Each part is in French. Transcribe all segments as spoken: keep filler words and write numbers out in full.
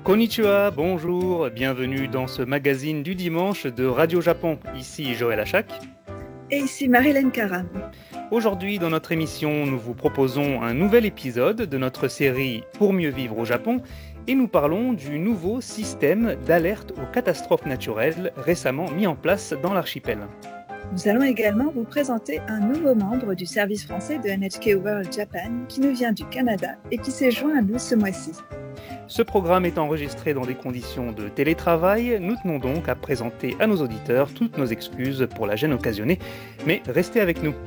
Konnichiwa, bonjour, bienvenue dans ce magazine du dimanche de Radio Japon. Ici Joël Achak. Et ici Marilyn Karam. Aujourd'hui, dans notre émission, nous vous proposons un nouvel épisode de notre série Pour mieux vivre au Japon et nous parlons du nouveau système d'alerte aux catastrophes naturelles récemment mis en place dans l'archipel. Nous allons également vous présenter un nouveau membre du service français de N H K World Japan qui nous vient du Canada et qui s'est joint à nous ce mois-ci. Ce programme est enregistré dans des conditions de télétravail. Nous tenons donc à présenter à nos auditeurs toutes nos excuses pour la gêne occasionnée, mais restez avec nous.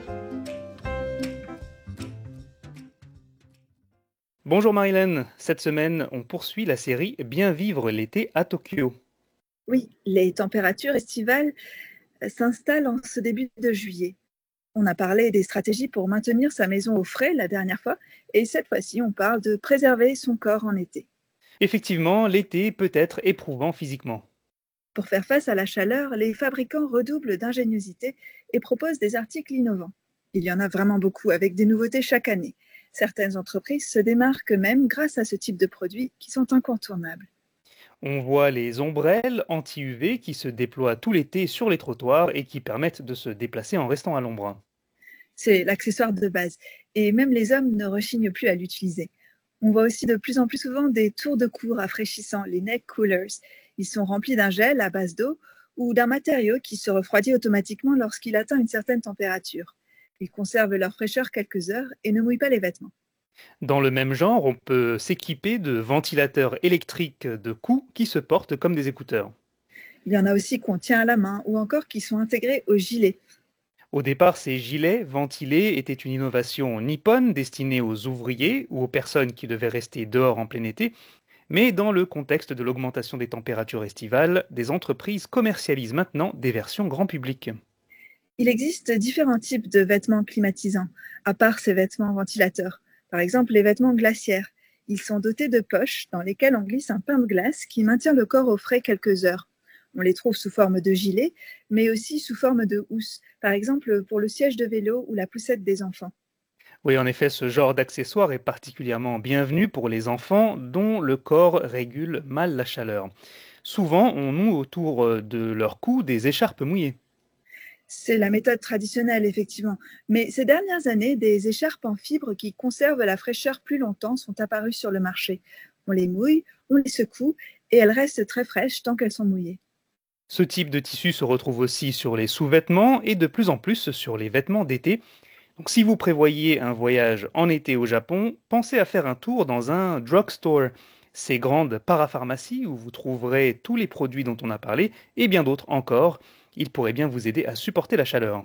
Bonjour Marilyn, cette semaine on poursuit la série Bien vivre l'été à Tokyo. Oui, les températures estivales s'installent en ce début de juillet. On a parlé des stratégies pour maintenir sa maison au frais la dernière fois, et cette fois-ci on parle de préserver son corps en été. Effectivement, l'été peut être éprouvant physiquement. Pour faire face à la chaleur, les fabricants redoublent d'ingéniosité et proposent des articles innovants. Il y en a vraiment beaucoup, avec des nouveautés chaque année. Certaines entreprises se démarquent même grâce à ce type de produits qui sont incontournables. On voit les ombrelles anti-U V qui se déploient tout l'été sur les trottoirs et qui permettent de se déplacer en restant à l'ombre. C'est l'accessoire de base, et même les hommes ne rechignent plus à l'utiliser. On voit aussi de plus en plus souvent des tours de cou rafraîchissants, les neck coolers. Ils sont remplis d'un gel à base d'eau ou d'un matériau qui se refroidit automatiquement lorsqu'il atteint une certaine température. Ils conservent leur fraîcheur quelques heures et ne mouillent pas les vêtements. Dans le même genre, on peut s'équiper de ventilateurs électriques de cou qui se portent comme des écouteurs. Il y en a aussi qu'on tient à la main ou encore qui sont intégrés au gilet. Au départ, ces gilets ventilés étaient une innovation nippone destinée aux ouvriers ou aux personnes qui devaient rester dehors en plein été. Mais dans le contexte de l'augmentation des températures estivales, des entreprises commercialisent maintenant des versions grand public. Il existe différents types de vêtements climatisants, à part ces vêtements ventilateurs. Par exemple, les vêtements glaciaires. Ils sont dotés de poches dans lesquelles on glisse un pain de glace qui maintient le corps au frais quelques heures. On les trouve sous forme de gilet, mais aussi sous forme de housse, par exemple pour le siège de vélo ou la poussette des enfants. Oui, en effet, ce genre d'accessoire est particulièrement bienvenu pour les enfants dont le corps régule mal la chaleur. Souvent, on noue autour de leur cou des écharpes mouillées. C'est la méthode traditionnelle, effectivement. Mais ces dernières années, des écharpes en fibre qui conservent la fraîcheur plus longtemps sont apparues sur le marché. On les mouille, on les secoue et elles restent très fraîches tant qu'elles sont mouillées. Ce type de tissu se retrouve aussi sur les sous-vêtements et de plus en plus sur les vêtements d'été. Donc si vous prévoyez un voyage en été au Japon, pensez à faire un tour dans un drugstore, ces grandes parapharmacies où vous trouverez tous les produits dont on a parlé et bien d'autres encore. Ils pourraient bien vous aider à supporter la chaleur.